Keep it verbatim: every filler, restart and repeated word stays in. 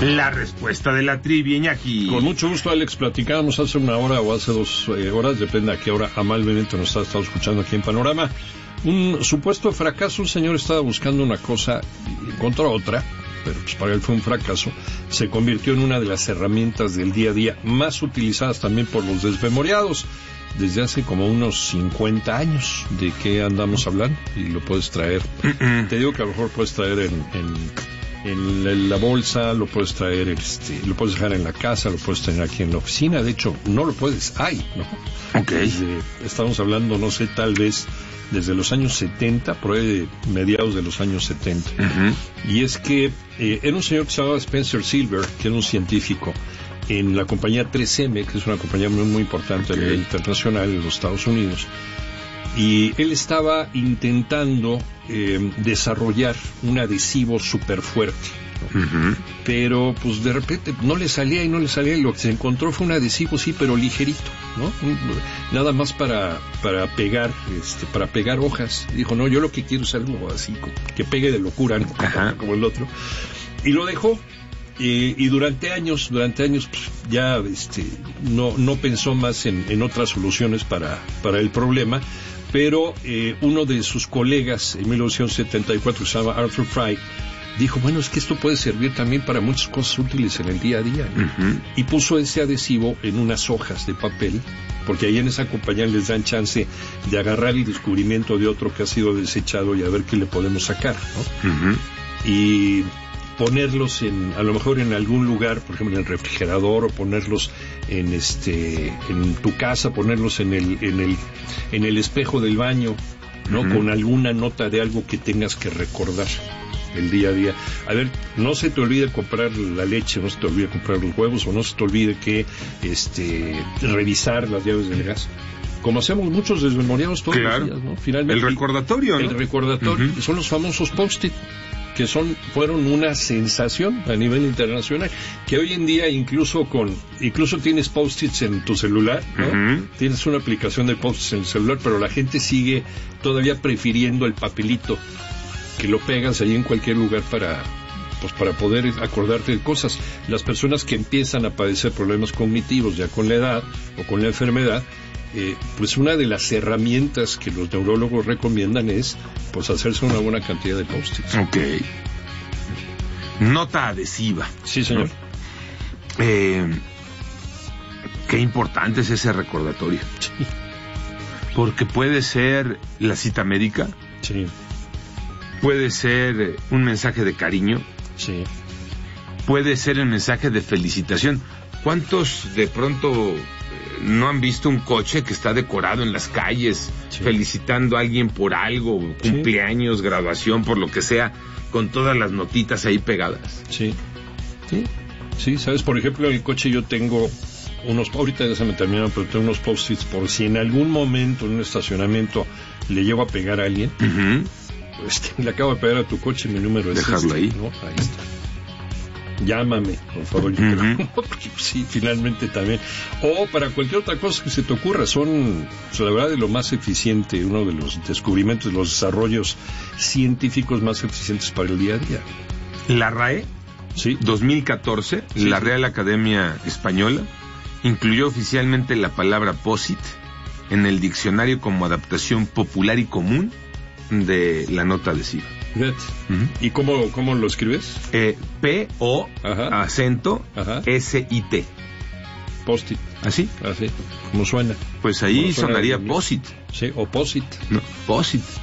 La respuesta de la trivia, Iñaki. Con mucho gusto, Alex. Platicábamos hace una hora o hace dos eh, horas, depende a qué hora amablemente nos ha estado escuchando aquí en Panorama. Un supuesto fracaso, un señor estaba buscando una cosa y encontró otra, pero pues para él fue un fracaso. Se convirtió en una de las herramientas del día a día más utilizadas también por los desmemoriados desde hace como unos cincuenta años. ¿De qué andamos hablando? Y lo puedes traer. Mm-mm. Te digo que a lo mejor puedes traer en... en en la bolsa, lo puedes traer, este, lo puedes dejar en la casa, lo puedes tener aquí en la oficina. De hecho, no lo puedes, hay, ¿no? Ok. Desde, estamos hablando, no sé, tal vez desde los años setenta, por ahí de mediados de los años setenta. Uh-huh. Y es que eh, era un señor que se llamaba Spencer Silver, que era un científico en la compañía tres eme, que es una compañía muy, muy importante, okay, a nivel internacional en los Estados Unidos. Y él estaba intentando eh, desarrollar un adhesivo súper fuerte, ¿no? Uh-huh. Pero pues de repente no le salía y no le salía, y lo que se encontró fue un adhesivo, sí, pero ligerito, ¿no? Nada más para para pegar este para pegar hojas. Dijo, no, yo lo que quiero es algo así, que pegue de locura, ¿no? Como, como el otro. Y lo dejó. Y, y durante años, durante años pues, ya este, no, no pensó más en, en otras soluciones para, para el problema, pero eh, uno de sus colegas en mil novecientos setenta y cuatro, que se llama Arthur Fry, dijo, bueno, es que esto puede servir también para muchas cosas útiles en el día a día, ¿no? Uh-huh. Y puso ese adhesivo en unas hojas de papel, porque ahí en esa compañía les dan chance de agarrar el descubrimiento de otro que ha sido desechado y a ver qué le podemos sacar, ¿no? Uh-huh. Y ponerlos en, a lo mejor en algún lugar, por ejemplo en el refrigerador, o ponerlos en este, en tu casa, ponerlos en el, en el, en el espejo del baño, ¿no? Uh-huh. Con alguna nota de algo que tengas que recordar el día a día. A ver, no se te olvide comprar la leche, no se te olvide comprar los huevos, o no se te olvide que, este, revisar las llaves del gas. Como hacemos muchos desmemoriados todos claro. los días, ¿no? Finalmente. El recordatorio, ¿no? El recordatorio, uh-huh. Son los famosos post-it, que son fueron una sensación a nivel internacional, que hoy en día incluso con incluso tienes post-its en tu celular, ¿no? Uh-huh. Tienes una aplicación de post-its en el celular, pero la gente sigue todavía prefiriendo el papelito, que lo pegas ahí en cualquier lugar para pues para poder acordarte de cosas. Las personas que empiezan a padecer problemas cognitivos ya con la edad o con la enfermedad, Eh, pues una de las herramientas que los neurólogos recomiendan es pues hacerse una buena cantidad de post-its. Ok. Nota adhesiva. Sí, señor. Eh, qué importante es ese recordatorio. Sí. Porque puede ser la cita médica. Sí. Puede ser un mensaje de cariño. Sí. Puede ser el mensaje de felicitación. ¿Cuántos de pronto no han visto un coche que está decorado en las calles, sí, felicitando a alguien por algo, cumpleaños, sí, graduación, por lo que sea, con todas las notitas ahí pegadas? Sí, sí, sí, sabes, por ejemplo, en el coche yo tengo unos, ahorita ya se me terminaron, pero tengo unos post-its por si en algún momento en un estacionamiento le llego a pegar a alguien, uh-huh, pues le acabo de pegar a tu coche, mi número es dejarlo este, ahí, ¿no? Ahí está. Llámame, por favor, yo uh-huh, creo. Porque, sí, finalmente también. O para cualquier otra cosa que se te ocurra, son, pues, la verdad, de lo más eficiente, uno de los descubrimientos, los desarrollos científicos más eficientes para el día a día. La R A E, sí, dos mil catorce, sí, la Real Academia Española incluyó oficialmente la palabra post-it en el diccionario como adaptación popular y común de la nota adhesiva. Uh-huh. ¿Y cómo, cómo lo escribes? Eh, P O Ajá. acento Ajá. S I T. Post-it. ¿Así? Así, como suena. Pues ahí suena sonaría post-it. Sí, o post-it. No, post-it.